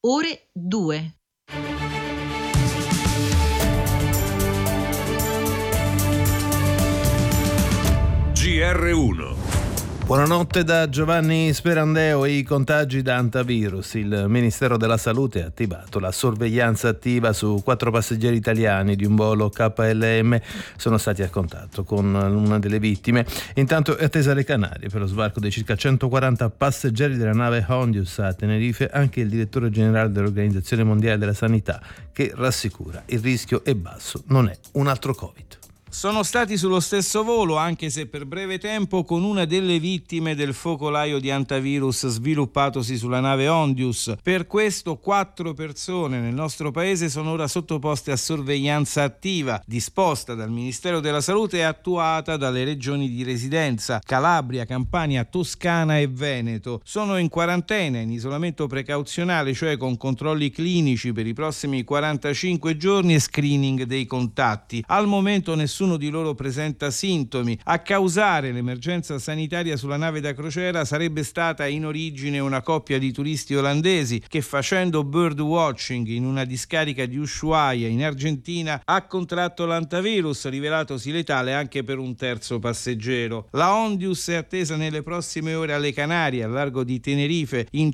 ore 2. GR1. Buonanotte da Giovanni Sperandeo. I contagi da hantavirus. Il Ministero della Salute ha attivato la sorveglianza attiva su 4 passeggeri italiani di un volo KLM. Sono stati a contatto con una delle vittime. Intanto è attesa alle Canarie per lo sbarco dei circa 140 passeggeri della nave Hondius a Tenerife anche il direttore generale dell'Organizzazione Mondiale della Sanità, che rassicura il rischio è basso, non è un altro Covid. Sono stati sullo stesso volo, anche se per breve tempo, con una delle vittime del focolaio di hantavirus sviluppatosi sulla nave Hondius. Per questo 4 persone nel nostro paese sono ora sottoposte a sorveglianza attiva, disposta dal Ministero della Salute e attuata dalle regioni di residenza: Calabria, Campania, Toscana e Veneto. Sono in quarantena, in isolamento precauzionale, cioè con controlli clinici per i prossimi 45 giorni e screening dei contatti. Al momento nessuno di loro presenta sintomi. A causare l'emergenza sanitaria sulla nave da crociera sarebbe stata in origine una coppia di turisti olandesi che, facendo bird watching in una discarica di Ushuaia in Argentina, ha contratto l'hantavirus, rivelatosi letale anche per un terzo passeggero. La Hondius è attesa nelle prossime ore alle Canarie, al largo di Tenerife. In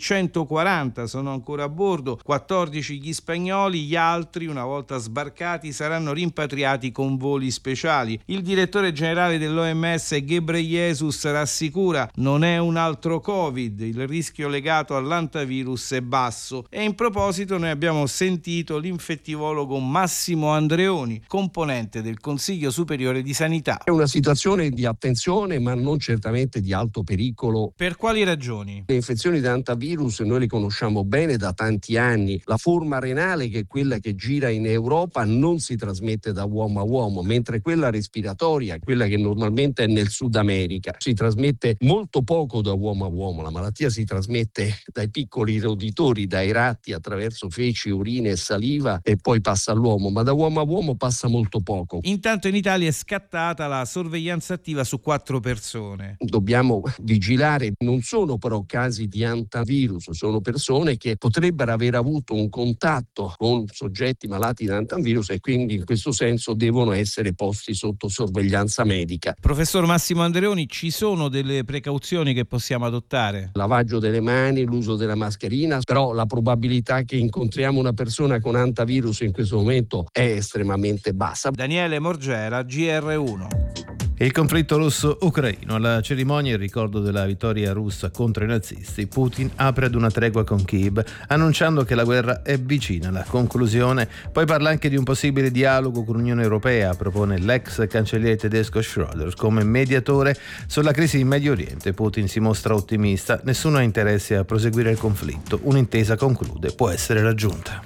140 sono ancora a bordo, 14 gli spagnoli, gli altri, una volta sbarcati, saranno rimpatriati con voli speciali. Il direttore generale dell'OMS Ghebreyesus rassicura: non è un altro Covid, il rischio legato all'hantavirus è basso. E in proposito noi abbiamo sentito l'infettivologo Massimo Andreoni, componente del Consiglio Superiore di Sanità. È una situazione di attenzione, ma non certamente di alto pericolo. Per quali ragioni? Le infezioni da hantavirus noi le conosciamo bene da tanti anni. La forma renale, che è quella che gira in Europa, non si trasmette da uomo a uomo, mentre quella respiratoria, quella che normalmente è nel Sud America, si trasmette molto poco da uomo a uomo. La malattia si trasmette dai piccoli roditori, dai ratti, attraverso feci, urine e saliva, e poi passa all'uomo, ma da uomo a uomo passa molto poco. Intanto in Italia è scattata la sorveglianza attiva su 4 persone. Dobbiamo vigilare, non sono però casi di hantavirus, sono persone che potrebbero aver avuto un contatto con soggetti malati da hantavirus e quindi in questo senso devono essere posti sotto sorveglianza medica. Professor Massimo Andreoni, ci sono delle precauzioni che possiamo adottare? Lavaggio delle mani, l'uso della mascherina, però la probabilità che incontriamo una persona con hantavirus in questo momento è estremamente bassa. Daniele Morgera, GR1. Il conflitto russo-ucraino. Alla cerimonia in ricordo della vittoria russa contro i nazisti, Putin apre ad una tregua con Kiev, annunciando che la guerra è vicina alla conclusione. Poi parla anche di un possibile dialogo con l'Unione Europea, propone l'ex cancelliere tedesco Schröder come mediatore sulla crisi in Medio Oriente. Putin si mostra ottimista, nessuno ha interesse a proseguire il conflitto, un'intesa, conclude, può essere raggiunta.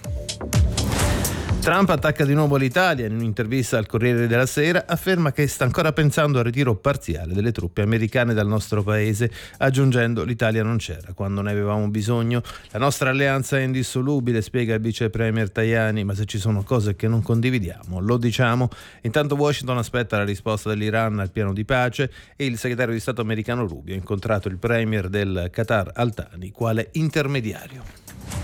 Trump attacca di nuovo l'Italia. In un'intervista al Corriere della Sera afferma che sta ancora pensando al ritiro parziale delle truppe americane dal nostro paese, aggiungendo: l'Italia non c'era quando ne avevamo bisogno, la nostra alleanza è indissolubile, spiega il vice premier Tajani, ma se ci sono cose che non condividiamo lo diciamo. Intanto Washington aspetta la risposta dell'Iran al piano di pace e il segretario di Stato americano Rubio ha incontrato il premier del Qatar Al-Thani quale intermediario.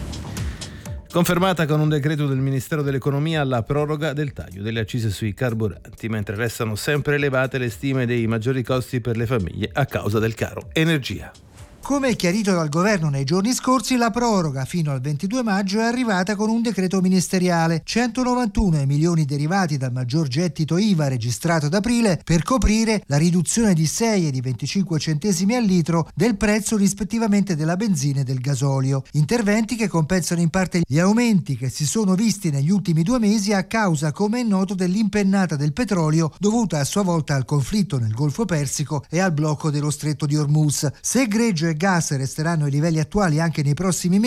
Confermata con un decreto del Ministero dell'Economia la proroga del taglio delle accise sui carburanti, mentre restano sempre elevate le stime dei maggiori costi per le famiglie a causa del caro energia. Come chiarito dal governo nei giorni scorsi, la proroga fino al 22 maggio è arrivata con un decreto ministeriale. 191 milioni derivati dal maggior gettito IVA registrato ad aprile per coprire la riduzione di 6 e di 25 centesimi al litro del prezzo rispettivamente della benzina e del gasolio. Interventi che compensano in parte gli aumenti che si sono visti negli ultimi 2 mesi a causa, come è noto, dell'impennata del petrolio dovuta a sua volta al conflitto nel Golfo Persico e al blocco dello Stretto di Hormuz. Se greggio e gas resteranno ai livelli attuali anche nei prossimi mesi,